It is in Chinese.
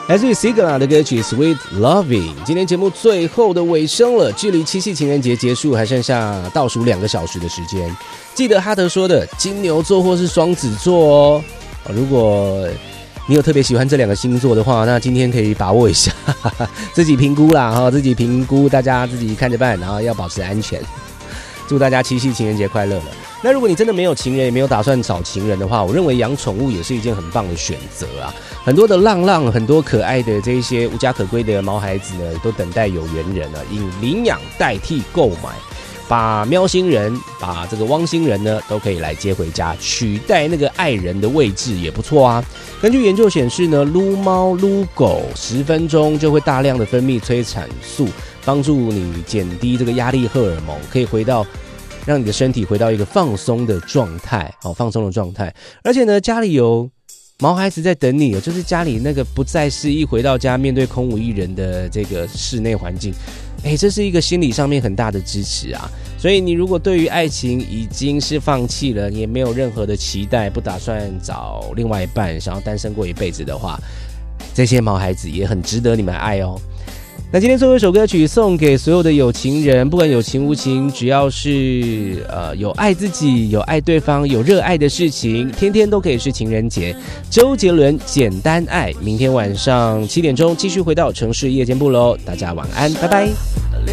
来自于 Sigala 的歌曲 Sweet Loving。 今天节目最后的尾声了，距离七夕情人节结束还剩下倒数2个小时的时间。记得哈德说的金牛座或是双子座哦。如果你有特别喜欢这2个星座的话，那今天可以把握一下，自己评估啦，自己评估，大家自己看着办，然后要保持安全。祝大家七夕情人节快乐了。那如果你真的没有情人，也没有打算找情人的话，我认为养宠物也是一件很棒的选择啊。很多的浪浪，很多可爱的这一些无家可归的毛孩子呢，都等待有缘人啊，以领养代替购买，把喵星人，把这个汪星人呢，都可以来接回家，取代那个爱人的位置也不错啊。根据研究显示呢，撸猫撸狗10分钟就会大量的分泌催产素，帮助你减低这个压力荷尔蒙，可以让你的身体回到一个放松的状态，放松的状态。而且呢，家里有毛孩子在等你，就是家里那个不再是一回到家面对空无一人的这个室内环境，这是一个心理上面很大的支持啊。所以你如果对于爱情已经是放弃了，也没有任何的期待，不打算找另外一半，想要单身过一辈子的话，这些毛孩子也很值得你们爱哦。那今天最后一首歌曲送给所有的有情人，不管有情无情，只要是有爱自己，有爱对方，有热爱的事情，天天都可以是情人节。周杰伦简单爱，明天晚上7点钟继续回到城市夜间部咯，大家晚安，拜拜。